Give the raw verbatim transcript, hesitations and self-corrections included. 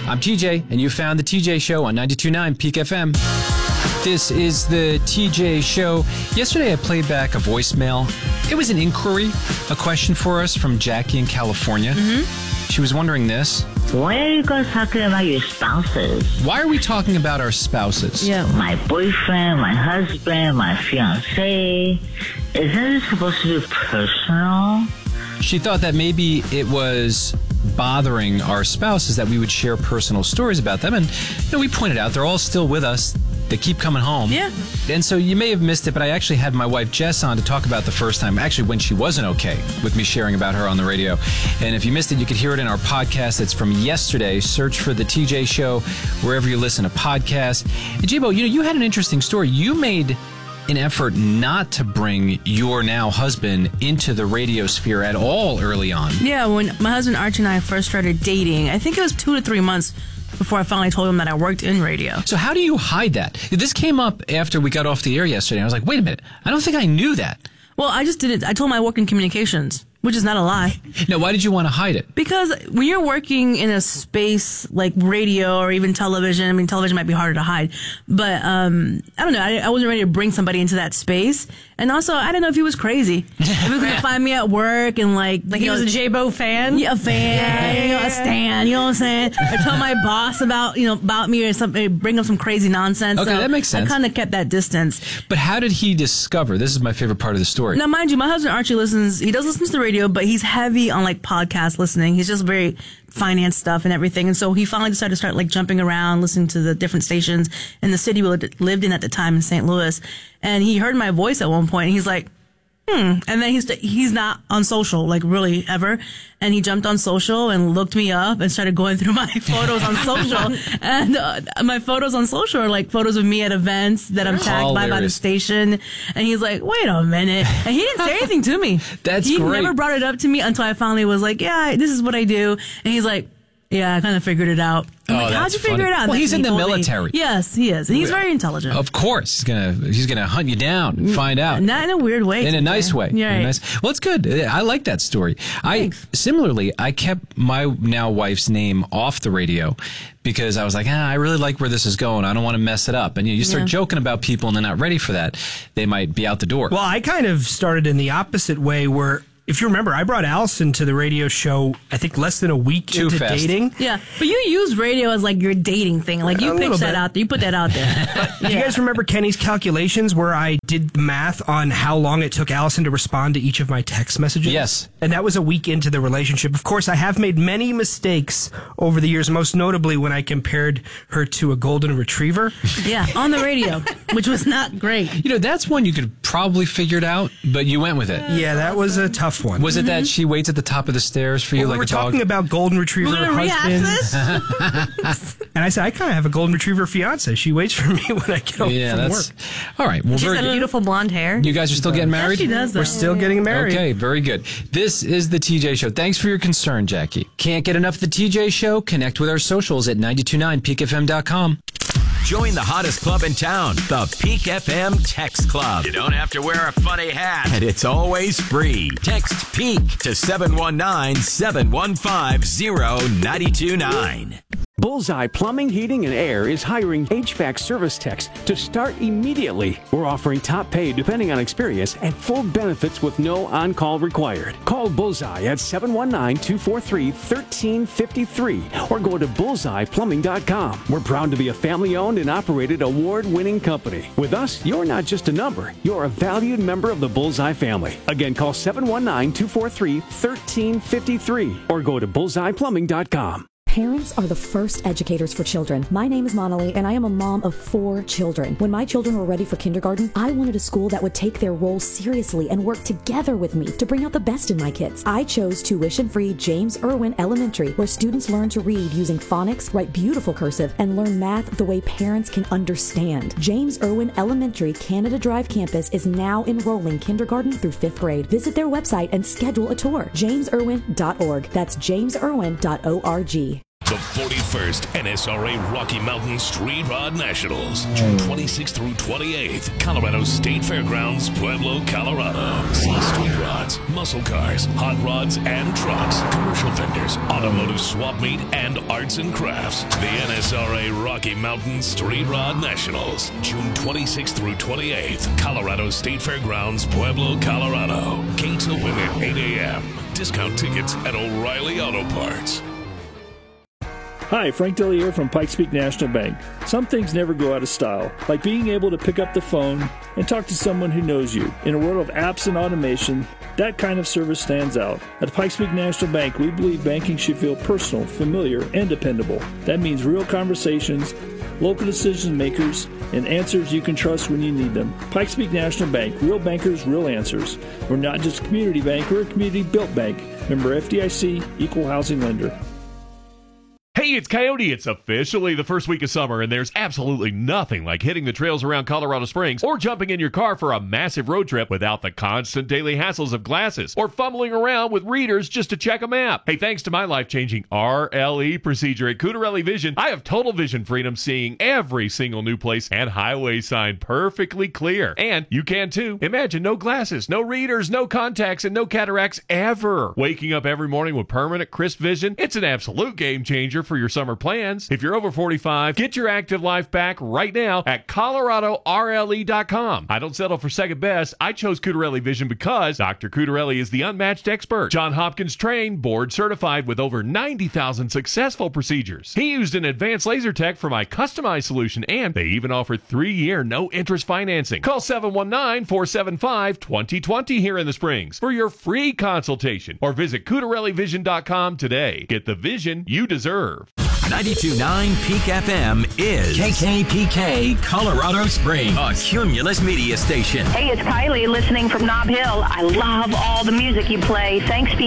I'm T J, and you found the T J Show on ninety-two point nine Peak F M. This is the T J Show. Yesterday I played back a voicemail. It was an inquiry, a question for us from Jackie in California. Mm-hmm. She was wondering this. Why are you guys talking about your spouses? Why are we talking about our spouses? Yeah, my boyfriend, my husband, my fiancé. Isn't it supposed to be personal? She thought that maybe it was bothering our spouses that we would share personal stories about them. And you know, we pointed out they're all still with us. They keep coming home. Yeah. And so you may have missed it, but I actually had my wife Jess on to talk about the first time, actually when she wasn't okay with me sharing about her on the radio. And if you missed it, you could hear it in our podcast. It's from yesterday. Search for the T J Show wherever you listen to podcasts. And J-Bo, you know, you had an interesting story. You made an effort not to bring your now husband into the radio sphere at all early on. Yeah, when my husband Archie and I first started dating, I think it was two to three months before I finally told him that I worked in radio. So how do you hide that? This came up after we got off the air yesterday. I was like, wait a minute. I don't think I knew that. Well, I just did it. I told him I work in communications, which is not a lie. Now, why did you want to hide it? Because when you're working in a space like radio or even television, I mean, television might be harder to hide. But um, I don't know. I, I wasn't ready to bring somebody into that space. And also, I didn't know if he was crazy. If he was going to find me at work and like... Like he know, was a J-Bo fan? Yeah, a fan. Yeah. You know, a stan. You know what I'm saying? Or tell my boss about, you know, about me or something, bring up some crazy nonsense. Okay, so that makes sense. I kind of kept that distance. But how did he discover? This is my favorite part of the story. Now, mind you, my husband Archie listens, he does listen to the radio, but he's heavy on like podcast listening. He's just very finance stuff and everything. And so he finally decided to start like jumping around, listening to the different stations in the city we lived in at the time in Saint Louis. And he heard my voice at one point and he's like, hmm. And then he's, he's not on social, like really ever. And he jumped on social and looked me up and started going through my photos on social. And uh, my photos on social are like photos of me at events that I'm tagged by by the station. And he's like, wait a minute. And he didn't say anything to me. That's he great. He never brought it up to me until I finally was like, yeah, this is what I do. And he's like, yeah, I kind of figured it out. I'm oh, like, how'd you figure funny. it out? Well, That's he's in the military. Me. Yes, he is. And he's very intelligent. Of course. He's gonna he's gonna hunt you down and find out. Not in a weird way. In a nice way. Yeah. Right. Nice. Well, it's good. I like that story. Thanks. I similarly, I kept my now wife's name off the radio because I was like, ah, I really like where this is going. I don't want to mess it up. And you, know, you start yeah. joking about people and they're not ready for that. They might be out the door. Well, I kind of started in the opposite way where, if you remember, I brought Allison to the radio show, I think, less than a week Too into fast. dating. Yeah, but you use radio as like your dating thing. Like you A pitch that bit. out there. You put that out there. But yeah. Do you guys remember Kenny's calculations where I did the math on how long it took Allison to respond to each of my text messages? Yes. And that was a week into the relationship. Of course, I have made many mistakes over the years, most notably when I compared her to a golden retriever. Yeah, on the radio, which was not great. You know, that's one you could probably figure it out, but you went with it. Yeah, that was a tough one. Was it Mm-hmm. that she waits at the top of the stairs for you well, like we were a dog? talking about golden retriever We're gonna husbands. rehash this? And I said, I kind of have a golden retriever fiance. She waits for me when I get home yeah, from that's work. all right. Well, She's very got good. beautiful blonde hair. You guys are still getting married? Yeah, she does. We're Though. still getting married. Okay, very good. This is the T J Show. Thanks for your concern, Jackie. Can't get enough of the T J Show? Connect with our socials at ninety-two point nine peak f m dot com. Join the hottest club in town, the Peak F M Text Club. You don't have to wear a funny hat, and it's always free. Text PEAK to seven one nine, seven one five, zero nine two nine. Bullseye Plumbing, Heating, and Air is hiring H V A C service techs to start immediately. We're offering top pay depending on experience and full benefits with no on-call required. Call Bullseye at seven one nine, two four three, one three five three or go to bullseye plumbing dot com. We're proud to be a family-owned and operated award-winning company. With us, you're not just a number. You're a valued member of the Bullseye family. Again, call seven one nine, two four three, one three five three or go to bullseye plumbing dot com. Parents are the first educators for children. My name is Monali, and I am a mom of four children. When my children were ready for kindergarten, I wanted a school that would take their role seriously and work together with me to bring out the best in my kids. I chose tuition-free James Irwin Elementary, where students learn to read using phonics, write beautiful cursive, and learn math the way parents can understand. James Irwin Elementary, Canada Drive campus is now enrolling kindergarten through fifth grade. Visit their website and schedule a tour. james irwin dot org. That's james irwin dot org. The forty-first N S R A Rocky Mountain Street Rod Nationals, June twenty-sixth through twenty-eighth, Colorado State Fairgrounds, Pueblo, Colorado. See street rods, muscle cars, hot rods and trucks, commercial vendors, automotive swap meet, and arts and crafts. The N S R A Rocky Mountain Street Rod Nationals, June twenty-sixth through twenty-eighth, Colorado State Fairgrounds, Pueblo, Colorado. Gates open at eight a.m. Discount tickets at O'Reilly Auto Parts. Hi, Frank Dellier from Pikes Peak National Bank. Some things never go out of style, like being able to pick up the phone and talk to someone who knows you. In a world of apps and automation, that kind of service stands out. At Pikes Peak National Bank, we believe banking should feel personal, familiar, and dependable. That means real conversations, local decision makers, and answers you can trust when you need them. Pikes Peak National Bank, real bankers, real answers. We're not just a community bank, we're a community-built bank. Member F D I C, Equal Housing Lender. Hey, it's Coyote. It's officially the first week of summer, and there's absolutely nothing like hitting the trails around Colorado Springs or jumping in your car for a massive road trip without the constant daily hassles of glasses or fumbling around with readers just to check a map. Hey, thanks to my life-changing R L E procedure at Cutarelli Vision, I have total vision freedom, seeing every single new place and highway sign perfectly clear. And you can too. Imagine no glasses, no readers, no contacts, and no cataracts ever. Waking up every morning with permanent crisp vision, it's an absolute game changer for your summer plans. If you're over forty-five, get your active life back right now at Colorado R L E dot com. I don't settle for second best. I chose Cutarelli Vision because Doctor Cutarelli is the unmatched expert. John Hopkins trained, board certified with over ninety thousand successful procedures. He used an advanced laser tech for my customized solution, and they even offer three-year no-interest financing. Call seven one nine, four seven five, two zero two zero here in the Springs for your free consultation, or visit Cutarelli Vision dot com today. Get the vision you deserve. ninety-two point nine Peak F M is K K P K Colorado Springs, a Cumulus media station. Hey, it's Kylie listening from Nob Hill. I love all the music you play. Thanks, P